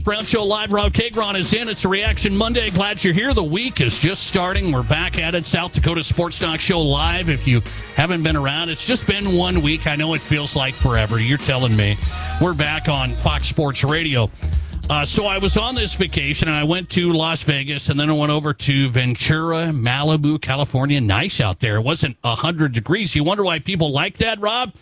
Brown Show Live. Rob Kagron is in. It's a Reaction Monday. Glad you're here. The week is just starting. We're back at it. South Dakota Sports Talk Show Live. If you haven't been around, it's just been 1 week. I know it feels like forever. You're telling me. We're back on Fox Sports Radio. So I was on this vacation, and I went to Las Vegas, and then I went over to Ventura, Malibu, California. Nice out there. It wasn't 100 degrees. You wonder why people like that, Rob?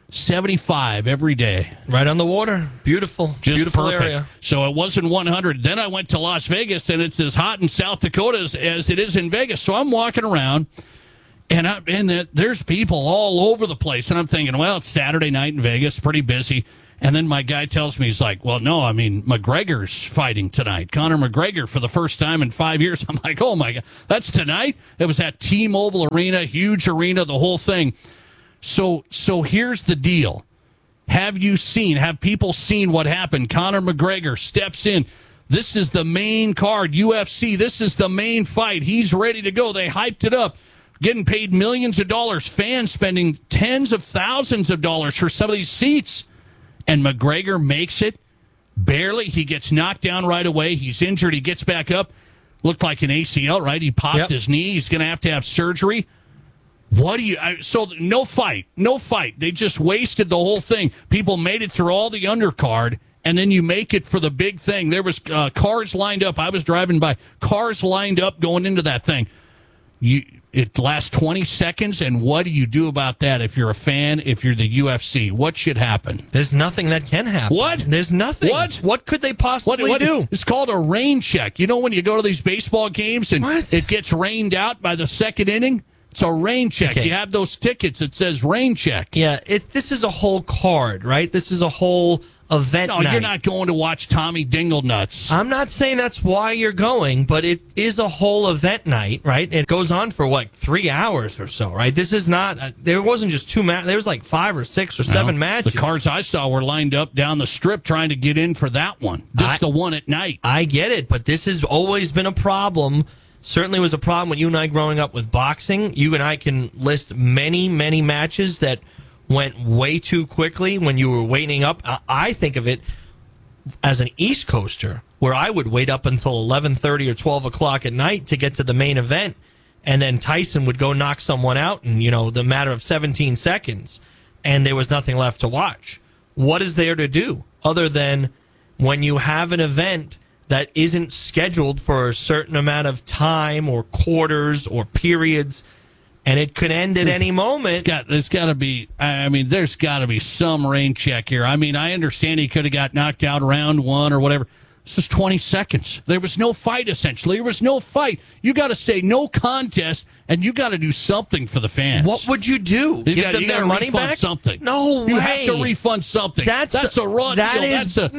75 every day. Right on the water. Beautiful. Just beautiful perfect. area. So it wasn't 100. Then I went to Las Vegas, and it's as hot in South Dakota as it is in Vegas. So I'm walking around, and there's people all over the place. And I'm thinking, well, it's Saturday night in Vegas, pretty busy. And then my guy tells me, he's like, well, no, I mean, McGregor's fighting tonight. Conor McGregor for the first time in 5 years. I'm like, oh, my God, that's tonight? It was at T-Mobile Arena, huge arena, the whole thing. So here's the deal. Have people seen what happened? Conor McGregor steps in. This is the main card, UFC. This is the main fight. He's ready to go. They hyped it up. Getting paid millions of dollars. Fans spending tens of thousands of dollars for some of these seats. And McGregor makes it. Barely. He gets knocked down right away. He's injured. He gets back up. Looked like an ACL, right? He popped his knee. He's going to have surgery. So no fight. They just wasted the whole thing. People made it through all the undercard, and then you make it for the big thing. There was cars lined up. I was driving by. Cars lined up going into that thing. It lasts 20 seconds, and what do you do about that if you're a fan, if you're the UFC? What should happen? There's nothing that can happen. What? There's nothing. What could they possibly do? It's called a rain check. You know when you go to these baseball games and it gets rained out by the second inning? It's a rain check. Okay. You have those tickets. It says rain check. Yeah, this is a whole card, right? This is a whole event night. No, you're not going to watch Tommy Dinglenuts. I'm not saying that's why you're going, but it is a whole event night, right? It goes on for, 3 hours or so, right? This is not, there wasn't just two matches. There was 5 or 6 or 7 matches. The cars I saw were lined up down the strip trying to get in for that one. This is the one at night. I get it, but this has always been a problem. Certainly was a problem with you and I growing up with boxing. You and I can list many, many matches that went way too quickly when you were waiting up. I think of it as an East Coaster, where I would wait up until 11:30 or 12 o'clock at night to get to the main event, and then Tyson would go knock someone out in, the matter of 17 seconds, and there was nothing left to watch. What is there to do other than when you have an event that isn't scheduled for a certain amount of time or quarters or periods, and it could end at any moment? There's got to be some rain check here. I mean, I understand he could have got knocked out round one or whatever. This was 20 seconds. There was no fight, essentially. There was no fight. You got to say no contest, and you got to do something for the fans. What would you do? Give them their money back? Something. No way. You have to refund something. That's a raw deal. That's a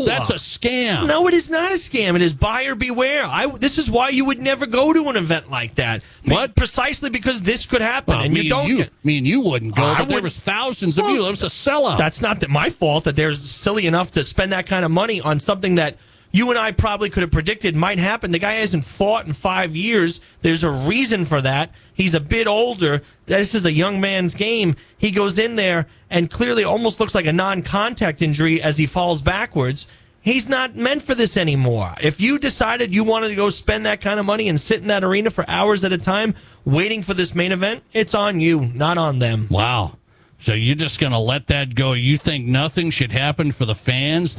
scam. No, it is not a scam. It is buyer beware. This is why you would never go to an event like that. What? Precisely because this could happen, and you don't. Me and you wouldn't go, but there was thousands of you. It was a sellout. That's not my fault that they're silly enough to spend that kind of money on something that you and I probably could have predicted might happen. The guy hasn't fought in 5 years. There's a reason for that. He's a bit older. This is a young man's game. He goes in there and clearly almost looks like a non-contact injury as he falls backwards. He's not meant for this anymore. If you decided you wanted to go spend that kind of money and sit in that arena for hours at a time waiting for this main event, it's on you, not on them. Wow. So you're just going to let that go? You think nothing should happen for the fans?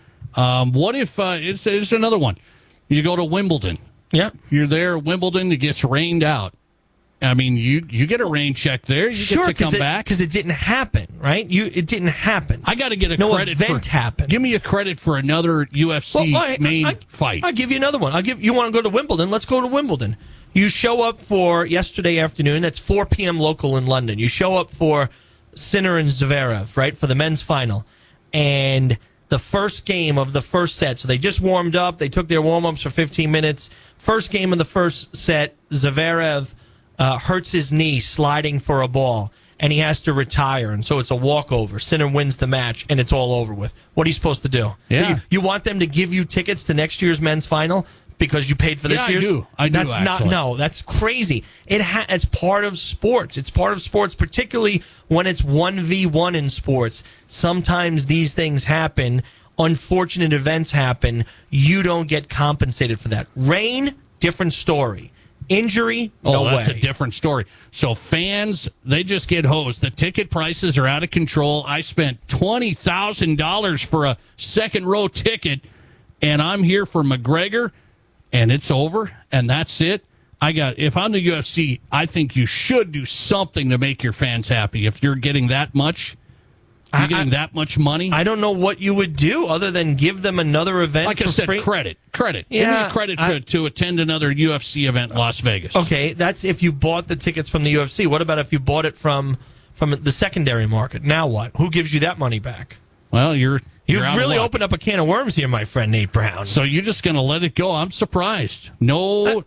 What if it's another one? You go to Wimbledon. Yeah. You're there at Wimbledon. It gets rained out. I mean, you get a rain check there. You get to come back. Because it didn't happen, right? It didn't happen. I got to get no credit event happened. Give me a credit for another UFC main fight. I'll give you another one. You want to go to Wimbledon? Let's go to Wimbledon. You show up for yesterday afternoon. That's 4 p.m. local in London. You show up for Sinner and Zverev, right, for the men's final. And the first game of the first set. So they just warmed up. They took their warm-ups for 15 minutes. First game of the first set, Zverev hurts his knee sliding for a ball, and he has to retire. And so it's a walkover. Sinner wins the match, and it's all over with. What are you supposed to do? Yeah. You want them to give you tickets to next year's men's final because you paid for this year's? I do. That's actually. That's crazy. It's part of sports. It's part of sports, particularly when it's 1v1 in sports. Sometimes these things happen unfortunate events happen, you don't get compensated for that. Rain, different story. Injury, no way. That's a different story. So fans, they just get hosed. The ticket prices are out of control. I spent $20,000 for a second row ticket, and I'm here for McGregor, and it's over, and that's it. If I'm the UFC, I think you should do something to make your fans happy. If you're getting that much, that much money. I don't know what you would do other than give them another event. Like I said, free. Credit. Yeah, Give me credit to attend another UFC event in Las Vegas. Okay, that's if you bought the tickets from the UFC. What about if you bought it from the secondary market? Now what? Who gives you that money back? Well, you've really opened up a can of worms here, my friend Nate Brown. So you're just going to let it go? I'm surprised. No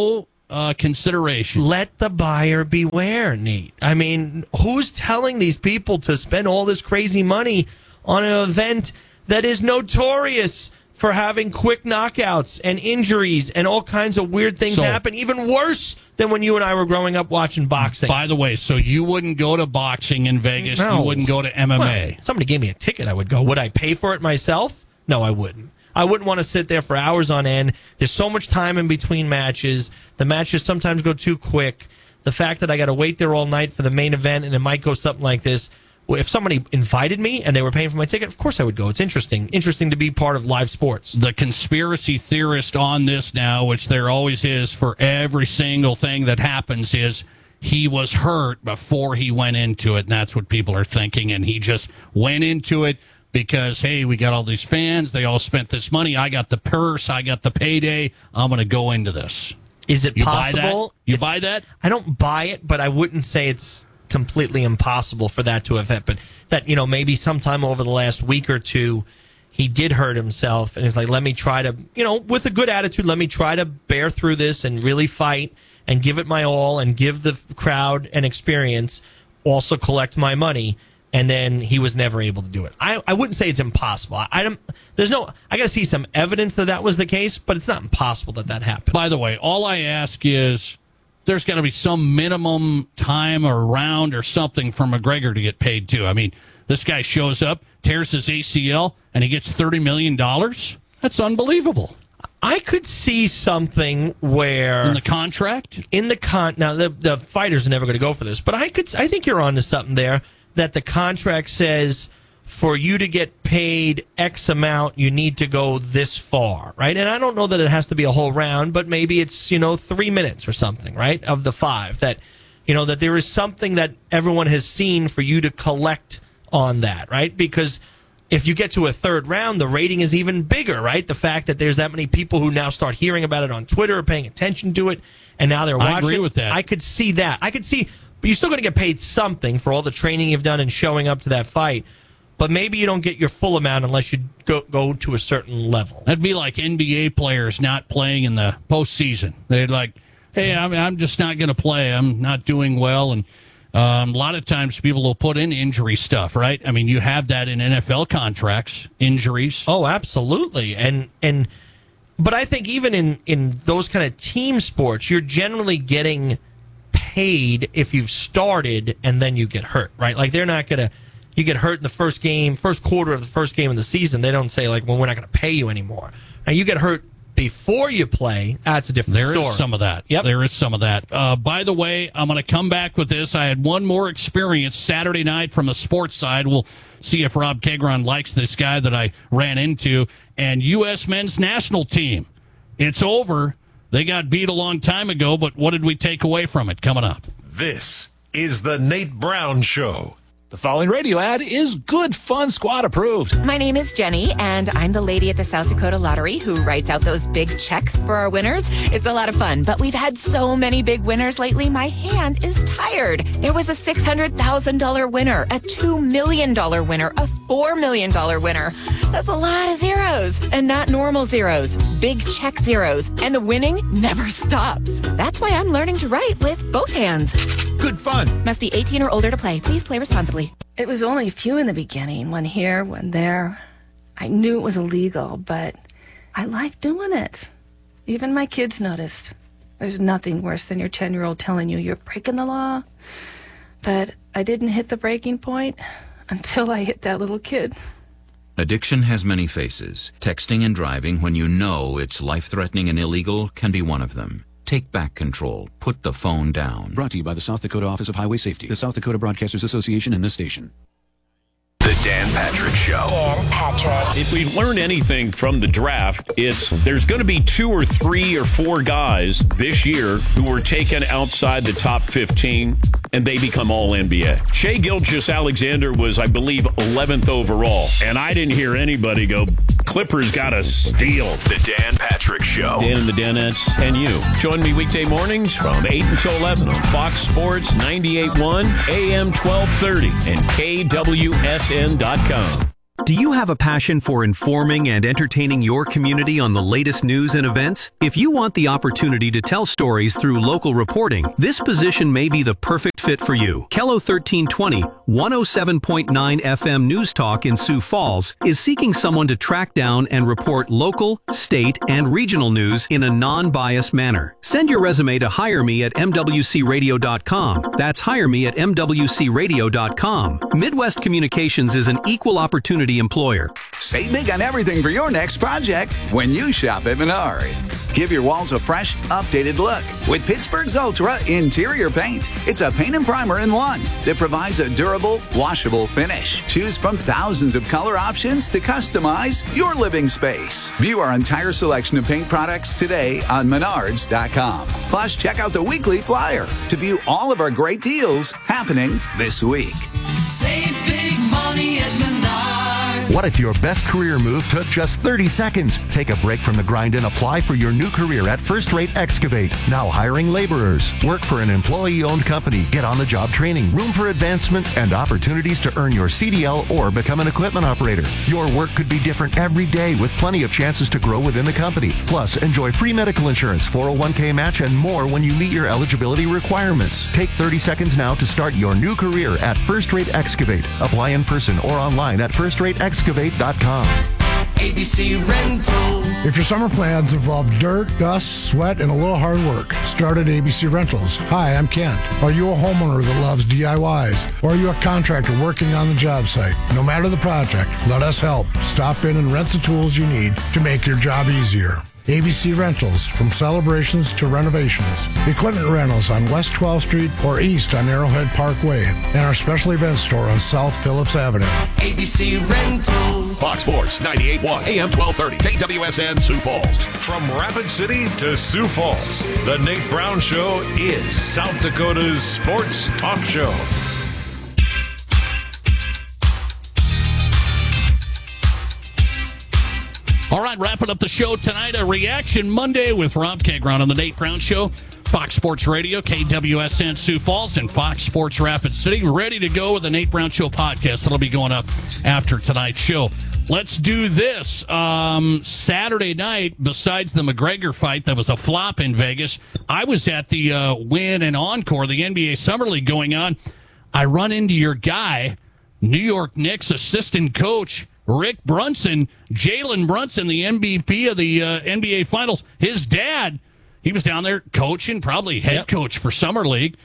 consideration. Let the buyer beware, Nate. I mean, who's telling these people to spend all this crazy money on an event that is notorious for having quick knockouts and injuries and all kinds of weird things happen, even worse than when you and I were growing up watching boxing? By the way, so you wouldn't go to boxing in Vegas? No. You wouldn't go to MMA? Well, somebody gave me a ticket, I would go. Would I pay for it myself? No, I wouldn't. I wouldn't want to sit there for hours on end. There's so much time in between matches. The matches sometimes go too quick. The fact that I got to wait there all night for the main event, and it might go something like this. Well, if somebody invited me and they were paying for my ticket, of course I would go. It's interesting to be part of live sports. The conspiracy theorist on this now, which there always is for every single thing that happens, is he was hurt before he went into it, and that's what people are thinking, and he just went into it because, hey, we got all these fans, they all spent this money, I got the purse, I got the payday, I'm going to go into this. Is it possible? You buy that? I don't buy it, but I wouldn't say it's completely impossible for that to have happened. That, maybe sometime over the last week or two, he did hurt himself, and he's like, let me try to, with a good attitude, let me try to bear through this and really fight and give it my all and give the crowd an experience, also collect my money. And then he was never able to do it. I wouldn't say it's impossible. I got to see some evidence that was the case, but it's not impossible that happened. By the way, all I ask is there's got to be some minimum time or round or something for McGregor to get paid too. I mean, this guy shows up, tears his ACL, and he gets $30 million. That's unbelievable. I could see something where in the contract, now the fighters are never going to go for this, but I think you're onto something there. That the contract says for you to get paid X amount, you need to go this far, right? And I don't know that it has to be a whole round, but maybe it's, 3 minutes or something, right, of the 5. That, that there is something that everyone has seen for you to collect on that, right? Because if you get to a third round, the rating is even bigger, right? The fact that there's that many people who now start hearing about it on Twitter, paying attention to it, and now they're watching. I agree with that. I could see that. But you're still going to get paid something for all the training you've done and showing up to that fight. But maybe you don't get your full amount unless you go to a certain level. That'd be like NBA players not playing in the postseason. They're like, hey, I'm just not going to play. I'm not doing well. And a lot of times people will put in injury stuff, right? I mean, you have that in NFL contracts, injuries. Oh, absolutely. But I think even in those kind of team sports, you're generally getting paid if you've started and then you get hurt, right? Like they're not going to, you get hurt in the first quarter of the first game of the season. They don't say like, well, we're not going to pay you anymore. Now you get hurt before you play. That's a different story. There is some of that. Yep. There is some of that. By the way, I'm going to come back with this. I had one more experience Saturday night from the sports side. We'll see if Rob Kegron likes this guy that I ran into. And U.S. men's national team. It's over. They got beat a long time ago, but what did we take away from it? Coming up. This is the Nate Brown Show. The following radio ad is Good Fun Squad approved. My name is Jenny, and I'm the lady at the South Dakota Lottery who writes out those big checks for our winners. It's a lot of fun, but we've had so many big winners lately, my hand is tired. There was a $600,000 winner, a $2 million winner, a $4 million winner. That's a lot of zeros, and not normal zeros, big check zeros, and the winning never stops. That's why I'm learning to write with both hands. Good fun. Must be 18 or older to play. Please play responsibly. It was only a few in the beginning, one here, one there. I knew it was illegal, but I liked doing it. Even my kids noticed. There's nothing worse than your 10-year-old telling you you're breaking the law. But I didn't hit the breaking point until I hit that little kid. Addiction has many faces. Texting and driving when you know it's life-threatening and illegal can be one of them. Take back control. Put the phone down. Brought to you by the South Dakota Office of Highway Safety, the South Dakota Broadcasters Association, and this station. The Dan Patrick Show. Dan Patrick. If we've learned anything from the draft, it's there's going to be 2 or 3 or 4 guys this year who were taken outside the top 15, and they become all NBA. Shai Gilgeous-Alexander was, I believe, 11th overall, and I didn't hear anybody go, Clippers got a steal. The Dan Patrick Show. Dan and the Danettes and you. Join me weekday mornings from 8 until 11 on Fox Sports 98.1, AM 1230, and KWSN.com. Do you have a passion for informing and entertaining your community on the latest news and events? If you want the opportunity to tell stories through local reporting, this position may be the perfect fit for you. KELO 1320, 107.9 FM News Talk in Sioux Falls is seeking someone to track down and report local, state, and regional news in a non-biased manner. Send your resume to hireme@mwcradio.com. That's hireme@mwcradio.com. Midwest Communications is an equal opportunity employer. Save big on everything for your next project when you shop at Menards. Give your walls a fresh, updated look with Pittsburgh's Ultra Interior Paint. It's a paint and primer in one that provides a durable, washable finish. Choose from thousands of color options to customize your living space. View our entire selection of paint products today on Menards.com. Plus, check out the weekly flyer to view all of our great deals happening this week. Save big money at Menards. What if your best career move took just 30 seconds? Take a break from the grind and apply for your new career at First Rate Excavate. Now hiring laborers. Work for an employee-owned company. Get on-the-job training, room for advancement, and opportunities to earn your CDL or become an equipment operator. Your work could be different every day with plenty of chances to grow within the company. Plus, enjoy free medical insurance, 401k match, and more when you meet your eligibility requirements. Take 30 seconds now to start your new career at First Rate Excavate. Apply in person or online at firstrateexcavate.com. ABC Rentals. If your summer plans involve dirt, dust, sweat, and a little hard work, start at ABC Rentals. Hi, I'm Kent. Are you a homeowner that loves DIYs? Or are you a contractor working on the job site? No matter the project, let us help. Stop in and rent the tools you need to make your job easier. ABC Rentals, from celebrations to renovations. Equipment rentals on West 12th Street or east on Arrowhead Parkway. And our special event store on South Phillips Avenue. ABC Rentals. Fox Sports 98.1 AM 1230 KWSN Sioux Falls. From Rapid City to Sioux Falls, the Nate Brown Show is South Dakota's sports talk show. All right, wrapping up the show tonight, a Reaction Monday with Rob Kegron on the Nate Brown Show, Fox Sports Radio, KWSN Sioux Falls, and Fox Sports Rapid City. Ready to go with the Nate Brown Show podcast. That'll be going up after tonight's show. Let's do this. Saturday night, besides the McGregor fight that was a flop in Vegas, I was at the Win and Encore, the NBA Summer League going on. I run into your guy, New York Knicks assistant coach, Rick Brunson, Jalen Brunson, the MVP of the NBA Finals. His dad, he was down there coaching, probably head coach for Summer League.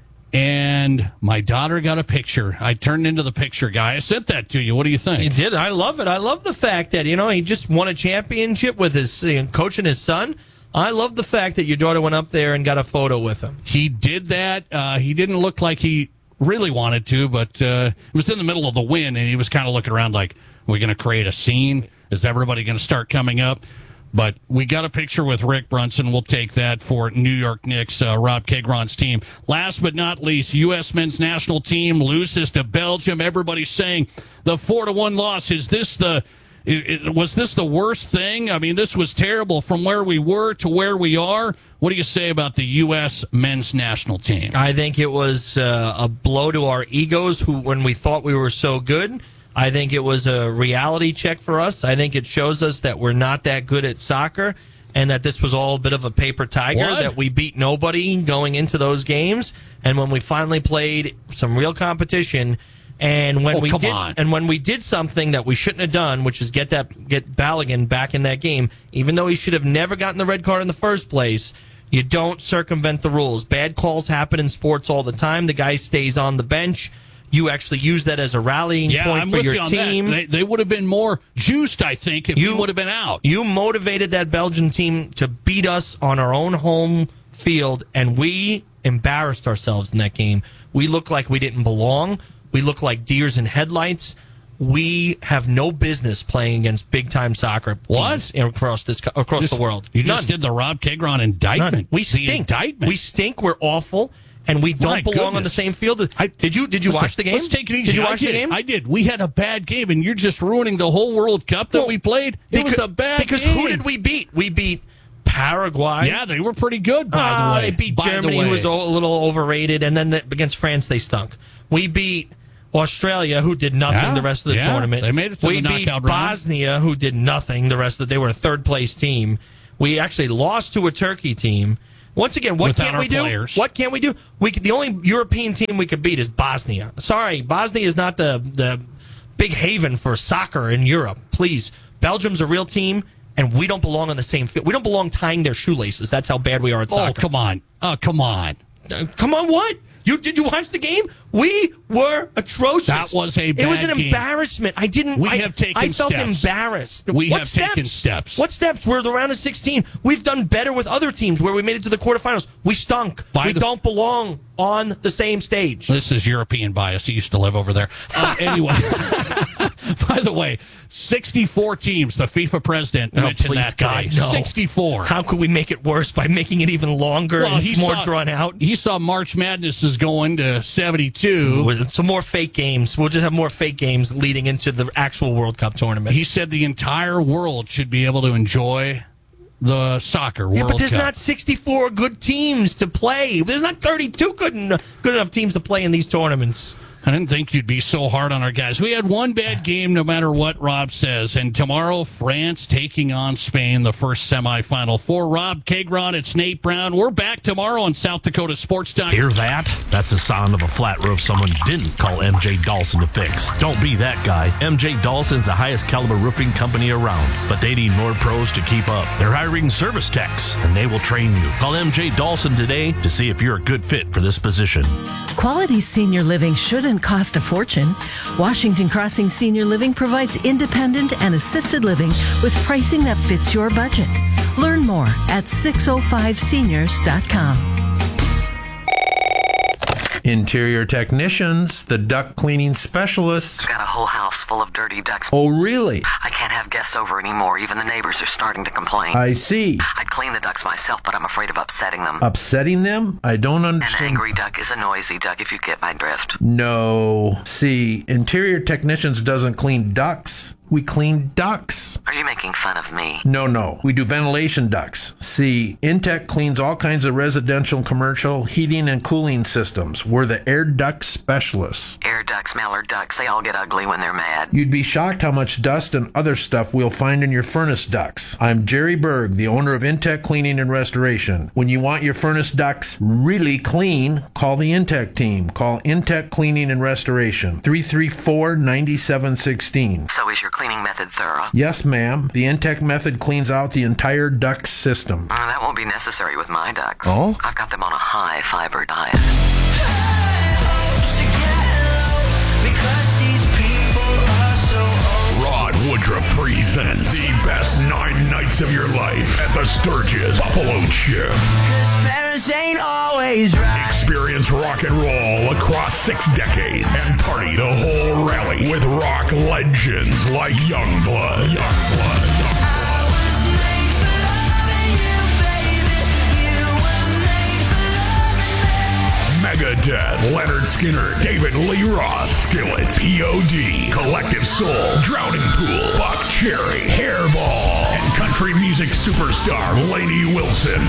And my daughter got a picture. I turned into the picture guy. I sent that to you. What do you think? You did. I love it. I love the fact that, he just won a championship with his coaching his son. I love the fact that your daughter went up there and got a photo with him. He did that. He didn't look like he really wanted to, but it was in the middle of the win, and he was kind of looking around like, are we going to create a scene? Is everybody going to start coming up? But we got a picture with Rick Brunson. We'll take that for New York Knicks, Rob Kegron's team. Last but not least, U.S. men's national team loses to Belgium. Everybody's saying the 4-1 loss. Was this the worst thing? I mean, this was terrible from where we were to where we are. What do you say about the U.S. men's national team? I think it was a blow to our egos when we thought we were so good. I think it was a reality check for us. I think it shows us that we're not that good at soccer and that this was all a bit of a paper tiger, that we beat nobody going into those games. And when we finally played some real competition, and when we did something that we shouldn't have done, which is get Balogun back in that game, even though he should have never gotten the red card in the first place, you don't circumvent the rules. Bad calls happen in sports all the time. The guy stays on the bench. You actually use that as a rallying point I'm for with your you on team. That. They would have been more juiced, I think, if you would have been out. You motivated that Belgian team to beat us on our own home field, and we embarrassed ourselves in that game. We looked like we didn't belong. We looked like deers in headlights. We have no business playing against big-time soccer teams across the world. You just did the Rob Kegron indictment. None. We stink. We stink. We're awful. And we don't belong on the same field. Did you watch the game? Let's take it easy. Did you watch the game? I did. We had a bad game, and you're just ruining the whole World Cup that we played. It was a bad game. Because who did we beat? We beat Paraguay. Yeah, they were pretty good, by the way. They beat Germany, who was a little overrated, and then against France, they stunk. We beat Australia, who did nothing the rest of the tournament. They made it to the knockout round. We beat Bosnia, who did nothing the rest of they were a third-place team. We actually lost to a Turkey team. Once again, what can't we do? What can't we do? The only European team we could beat is Bosnia. Sorry, Bosnia is not the big haven for soccer in Europe. Please, Belgium's a real team, and we don't belong on the same field. We don't belong tying their shoelaces. That's how bad we are at soccer. Oh, come on. Come on. Come on, what? Did you watch the game? We were atrocious. That was a bad game. It was an embarrassment. I felt embarrassed. Taken steps. What steps? We're the round of 16. We've done better with other teams where we made it to the quarterfinals. We stunk. We don't belong on the same stage. This is European bias. He used to live over there. Anyway, by the way, 64 teams. The FIFA president mentioned that guy. No. 64. How could we make it worse by making it even longer and more drawn out? He saw March Madness is going to 72. With some more fake games. We'll just have more fake games leading into the actual World Cup tournament. He said the entire world should be able to enjoy the soccer World Cup. Yeah, but there's not 64 good teams to play. There's not 32 good enough teams to play in these tournaments. I didn't think you'd be so hard on our guys. We had one bad game no matter what Rob says. And tomorrow, France taking on Spain, the first semifinal. For Rob Kegron, it's Nate Brown. We're back tomorrow on South Dakota Sports Time. Hear that? That's the sound of a flat roof someone didn't call MJ Dawson to fix. Don't be that guy. MJ Dawson's the highest caliber roofing company around, but they need more pros to keep up. They're hiring service techs, and they will train you. Call MJ Dawson today to see if you're a good fit for this position. Quality senior living shouldn't cost a fortune. Washington Crossing Senior Living provides independent and assisted living with pricing that fits your budget. Learn more at 605seniors.com. Interior technicians, the duct cleaning specialists. I've got a whole house full of dirty ducts. Oh, really? I can't have guests over anymore. Even the neighbors are starting to complain. I see. I'd clean the ducts myself, but I'm afraid of upsetting them. Upsetting them? I don't understand. An angry duck is a noisy duck, if you get my drift. No. See, interior technicians doesn't clean ducts. We clean ducts. Are you making fun of me? No. We do ventilation ducts. See, Intech cleans all kinds of residential and commercial heating and cooling systems. We're the air duct specialists. Air ducts, mallard ducks, they all get ugly when they're mad. You'd be shocked how much dust and other stuff we'll find in your furnace ducts. I'm Jerry Berg, the owner of Intech Cleaning and Restoration. When you want your furnace ducts really clean, call the Intech team. Call Intech Cleaning and Restoration, 334-9716. So is your cleaning method thorough? Yes, ma'am. The Intech method cleans out the entire duct system. That won't be necessary with my ducts. Oh? I've got them on a high fiber diet. Rod Woodruff presents the best 9 nights of your life at the Sturgis Buffalo Chip. Parents ain't always right. Experience rock and roll across 6 decades and party the whole rally with rock legends like Youngblood. Megadeth, Leonard Skinner, David Lee Roth, Skillet, POD, Collective Soul, Drowning Pool, Buck Cherry, Hairball, and country music superstar Lainey Wilson.